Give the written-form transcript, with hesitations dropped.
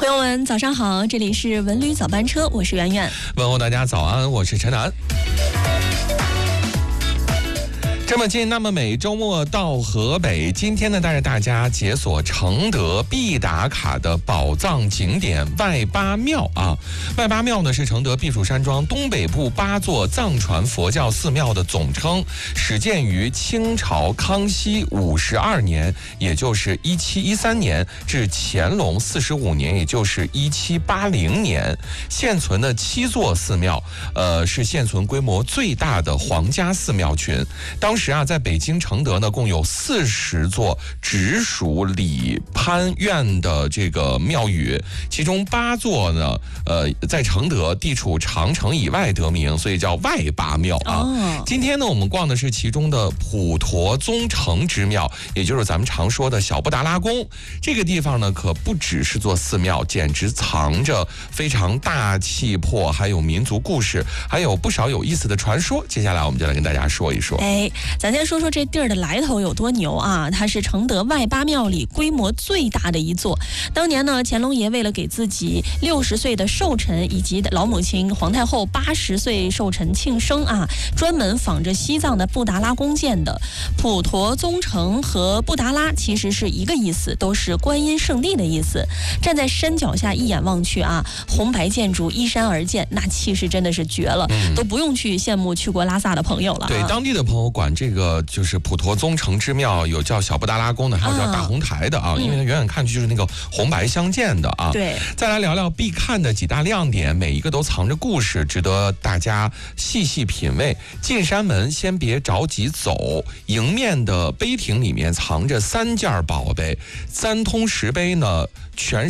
朋友们，早上好，这里是文旅早班车，我是圆圆。 问候大家早安，我是陈楠。这么近那么美，周末到河北。今天呢，带着大家解锁承德必打卡的宝藏景点外八庙啊。外八庙呢是承德避暑山庄东北部8座藏传佛教寺庙的总称，始建于清朝康熙52年，也就是1713年至乾隆45年，也就是1780年。现存的7座寺庙，是现存规模最大的皇家寺庙群。当时啊，在北京承德呢，共有40座直属礼潘院的这个庙宇，其中8座呢，在承德地处长城以外得名，所以叫外八庙啊。今天呢，我们逛的是其中的普陀宗成之庙，也就是咱们常说的小布达拉宫。这个地方呢，可不只是座寺庙，简直藏着非常大气魄，还有民族故事，还有不少有意思的传说。接下来我们就来跟大家说一说。 咱先说说这地儿的来头有多牛啊！它是承德外八庙里规模最大的一座。当年呢，乾隆爷为了给自己60岁的寿辰以及老母亲皇太后80岁寿辰庆生啊，专门仿着西藏的布达拉宫建的。普陀宗成和布达拉其实是一个意思，都是观音圣地的意思。站在山脚下一眼望去啊，红白建筑依山而建，那气势真的是绝了，都不用去羡慕去过拉萨的朋友了啊。 对，当地的朋友管这个就是普陀宗成之庙，有叫小布达拉宫的，还有叫大红台的啊，因为它远远看去就是那个红白相间的啊。 对， 再来聊聊必看的几大亮点，每一个都藏着故事，值得大家细细品味。进山门先别着急走，迎面的碑亭里面藏着3件宝贝，3通石碑呢，全